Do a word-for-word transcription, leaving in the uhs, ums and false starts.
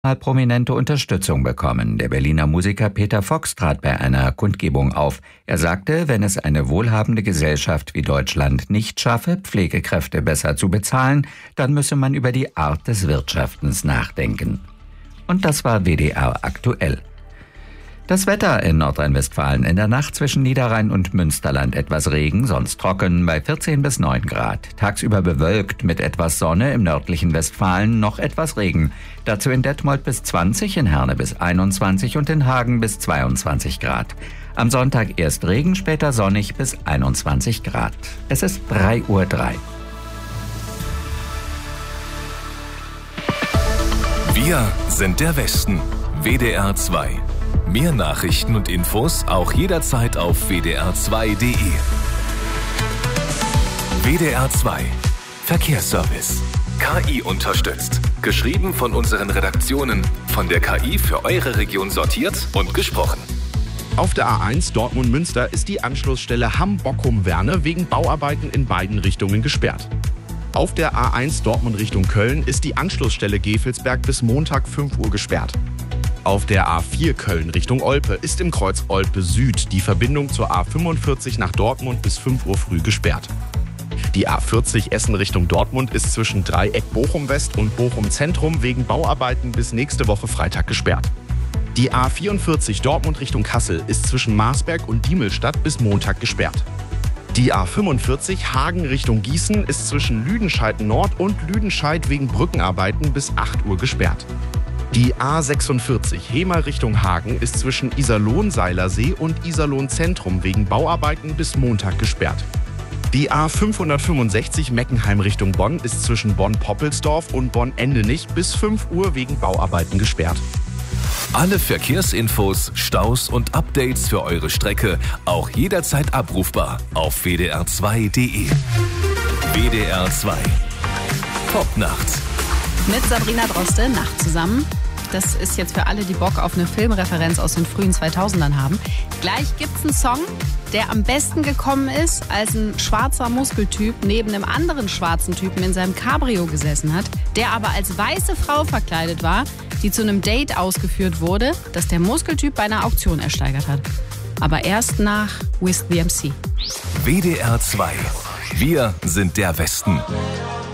Mal prominente Unterstützung bekommen. Der Berliner Musiker Peter Fox trat bei einer Kundgebung auf. Er sagte, wenn es eine wohlhabende Gesellschaft wie Deutschland nicht schaffe, Pflegekräfte besser zu bezahlen, dann müsse man über die Art des Wirtschaftens nachdenken. Und das war W D R aktuell. Das Wetter in Nordrhein-Westfalen: in der Nacht zwischen Niederrhein und Münsterland etwas Regen, sonst trocken bei vierzehn bis neun Grad. Tagsüber bewölkt mit etwas Sonne, im nördlichen Westfalen noch etwas Regen. Dazu in Detmold bis zwanzig, in Herne bis einundzwanzig und in Hagen bis zweiundzwanzig Grad. Am Sonntag erst Regen, später sonnig bis einundzwanzig Grad. Es ist drei Uhr drei. Wir sind der Westen. W D R zwei. Mehr Nachrichten und Infos auch jederzeit auf w d r zwei punkt d e. W D R zwei Verkehrsservice. K I unterstützt. Geschrieben von unseren Redaktionen. Von der K I für eure Region sortiert und gesprochen. Auf der A eins Dortmund-Münster ist die Anschlussstelle Hamm-Bockum-Werne wegen Bauarbeiten in beiden Richtungen gesperrt. Auf der A eins Dortmund Richtung Köln ist die Anschlussstelle Gevelsberg bis Montag fünf Uhr gesperrt. Auf der A vier Köln Richtung Olpe ist im Kreuz Olpe Süd die Verbindung zur A fünfundvierzig nach Dortmund bis fünf Uhr früh gesperrt. Die A vierzig Essen Richtung Dortmund ist zwischen Dreieck Bochum West und Bochum Zentrum wegen Bauarbeiten bis nächste Woche Freitag gesperrt. Die A vierundvierzig Dortmund Richtung Kassel ist zwischen Marsberg und Diemelstadt bis Montag gesperrt. Die A fünfundvierzig Hagen Richtung Gießen ist zwischen Lüdenscheid Nord und Lüdenscheid wegen Brückenarbeiten bis acht Uhr gesperrt. Die A sechsundvierzig Hemer Richtung Hagen ist zwischen Iserlohn-Seilersee und Iserlohn-Zentrum wegen Bauarbeiten bis Montag gesperrt. Die A fünfhundertfünfundsechzig Meckenheim Richtung Bonn ist zwischen Bonn-Poppelsdorf und Bonn-Endenich bis fünf Uhr wegen Bauarbeiten gesperrt. Alle Verkehrsinfos, Staus und Updates für eure Strecke auch jederzeit abrufbar auf w d r zwei punkt d e. W D R zwei. Top Nacht. Mit Sabrina Droste, Nacht zusammen. Das ist jetzt für alle, die Bock auf eine Filmreferenz aus den frühen zweitausendern haben. Gleich gibt's einen Song, der am besten gekommen ist, als ein schwarzer Muskeltyp neben einem anderen schwarzen Typen in seinem Cabrio gesessen hat, der aber als weiße Frau verkleidet war, die zu einem Date ausgeführt wurde, das der Muskeltyp bei einer Auktion ersteigert hat. Aber erst nach With the M C. W D R zwei. Wir sind der Westen.